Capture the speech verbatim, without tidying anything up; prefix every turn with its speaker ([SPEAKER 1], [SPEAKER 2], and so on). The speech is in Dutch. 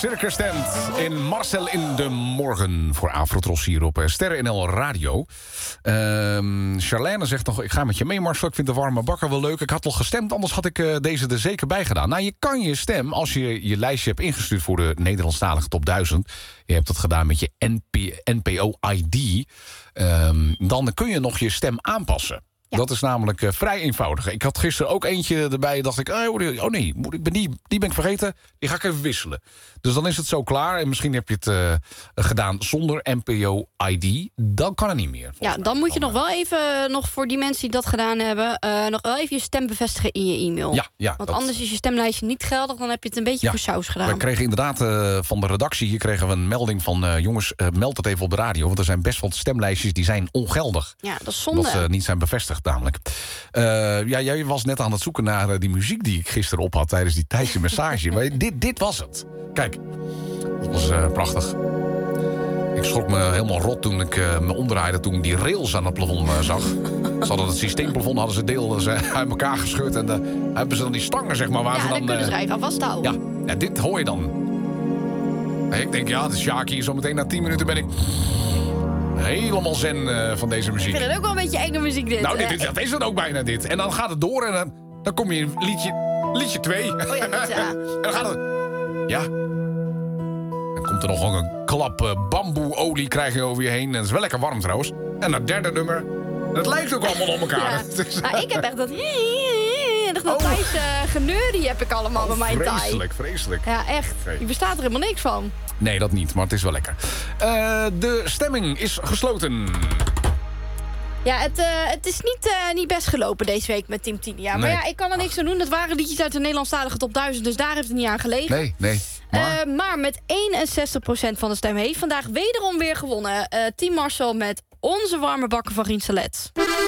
[SPEAKER 1] Circus Tent in Marcel in de Morgen voor Afrotros hier op Sterren N L Radio. Uh, Charlène zegt nog, ik ga met je mee Marcel, ik vind de warme bakker wel leuk. Ik had al gestemd, anders had ik uh, deze er zeker bij gedaan. Nou, je kan je stem, als je je lijstje hebt ingestuurd voor de Nederlandstalige Top duizend... je hebt dat gedaan met je N P O I D... Um, dan kun je nog je stem aanpassen. Ja. Dat is namelijk uh, vrij eenvoudig. Ik had gisteren ook eentje erbij, dacht ik... oh nee, ik ben die, die ben ik vergeten, die ga ik even wisselen. Dus dan is het zo klaar. En misschien heb je het uh, gedaan zonder N P O I D. Dan kan het niet meer.
[SPEAKER 2] Ja, dan moet je nog wel even, nog voor die mensen die dat gedaan hebben... Uh, nog wel even je stem bevestigen in je e-mail.
[SPEAKER 1] Ja, ja,
[SPEAKER 2] Want
[SPEAKER 1] dat...
[SPEAKER 2] anders is je stemlijstje niet geldig... dan heb je het een beetje
[SPEAKER 1] ja.
[SPEAKER 2] voor saus gedaan.
[SPEAKER 1] We kregen inderdaad uh, van de redactie... hier kregen we een melding van... Uh, jongens, uh, meld het even op de radio. Want er zijn best wel stemlijstjes die zijn ongeldig.
[SPEAKER 2] Ja, dat is zonde.
[SPEAKER 1] Dat ze uh, niet zijn bevestigd namelijk. Uh, ja, jij was net aan het zoeken naar uh, die muziek die ik gisteren op had... tijdens die tijdse massage. Maar dit, dit was het. Kijk, dat was uh, prachtig. Ik schrok me helemaal rot toen ik uh, me omdraaide... toen ik die rails aan het plafond uh, zag. Ze hadden het systeemplafond hadden ze deel uh, uit elkaar gescheurd... en uh, hebben ze dan die stangen, zeg maar... waar
[SPEAKER 2] ja,
[SPEAKER 1] ze dan,
[SPEAKER 2] dan kunnen ze
[SPEAKER 1] uh,
[SPEAKER 2] even vasthouden.
[SPEAKER 1] Ja, ja, dit hoor je dan. En ik denk, ja, de Sjaak hier... zometeen na tien minuten ben ik... helemaal zen uh, van deze muziek.
[SPEAKER 2] Ik vind het ook wel een beetje enge muziek dit.
[SPEAKER 1] Nou, dit, dit, dat is het ook bijna dit. En dan gaat het door en dan, dan kom je in liedje, liedje twee.
[SPEAKER 2] Oh ja, dat, ja.
[SPEAKER 1] En dan gaat het... Ja. Dan komt er nog een klap uh, bamboeolie krijg je over je heen. En het is wel lekker warm trouwens. En dat derde nummer... Het lijkt ook allemaal op elkaar.
[SPEAKER 2] Ja. Nou, ik heb echt dat... Dat oh. Thaise geneur die heb ik allemaal oh, bij mij in Thai.
[SPEAKER 1] Vreselijk, vreselijk.
[SPEAKER 2] Ja, echt.
[SPEAKER 1] Okay.
[SPEAKER 2] Je bestaat er helemaal niks van.
[SPEAKER 1] Nee, dat niet, maar het is wel lekker. Uh, de stemming is gesloten.
[SPEAKER 2] Ja, het, uh, het is niet, uh, niet best gelopen deze week met Team Tinia. Maar
[SPEAKER 1] nee.
[SPEAKER 2] ja, ik kan er niks aan doen. Dat waren liedjes uit de Nederlandstalige Top duizend, dus daar heeft het niet aan gelegen.
[SPEAKER 1] Nee, nee. Maar,
[SPEAKER 2] uh, maar met eenenzestig procent van de stem heeft vandaag wederom weer gewonnen. Uh, Team Marcel met Onze Warme Bakker van Rien Salet.